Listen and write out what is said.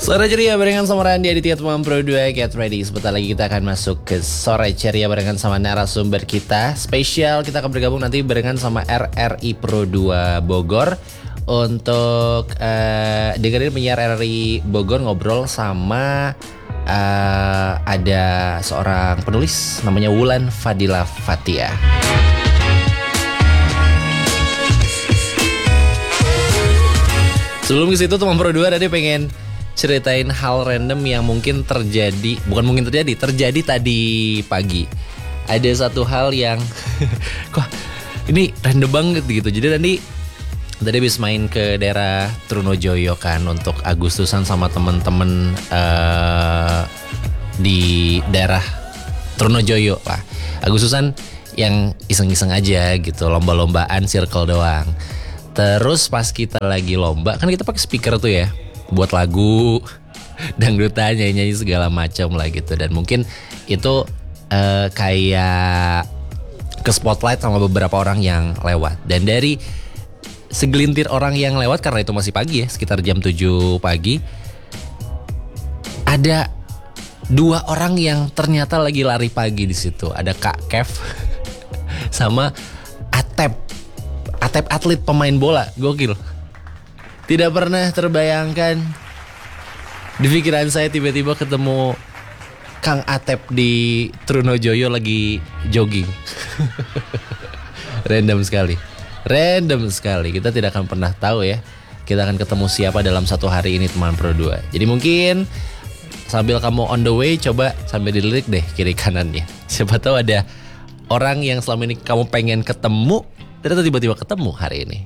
Sore ceria barengan sama Randy Aditya Teman Pro 2 Get Ready. Sebentar lagi kita akan masuk ke Sore ceria barengan sama narasumber kita spesial. Kita akan bergabung nanti barengan sama RRI Pro 2 Bogor untuk dengerin penyiar RRI Bogor ngobrol sama ada seorang penulis namanya Wulan Fadila Fathia. Sebelum ke situ Teman Pro 2 tadi pengen ceritain hal random yang mungkin terjadi, terjadi tadi pagi. Ada satu hal yang kok ini random banget gitu. Jadi tadi habis main ke daerah Trunojoyo kan untuk Agustusan sama temen-temen di daerah Trunojoyo lah. Agustusan yang iseng-iseng aja gitu, lomba-lombaan circle doang. Terus pas kita lagi lomba kan kita pakai speaker tuh ya, buat lagu dangdutan, nyanyi segala macam lah gitu. Dan mungkin itu kayak ke spotlight sama beberapa orang yang lewat. Dan dari segelintir orang yang lewat, karena itu masih pagi ya, sekitar jam 7 pagi, ada 2 orang yang ternyata lagi lari pagi di situ. Ada Kak Kev sama Atep atlet pemain bola, gokil. Tidak pernah terbayangkan di pikiran saya tiba-tiba ketemu Kang Atep di Trunojoyo lagi jogging. Random sekali. Kita tidak akan pernah tahu ya, kita akan ketemu siapa dalam satu hari ini Teman Pro 2. Jadi mungkin sambil kamu on the way, coba sambil dilirik deh kiri kanannya. Siapa tahu ada orang yang selama ini kamu pengen ketemu, ternyata tiba-tiba ketemu hari ini.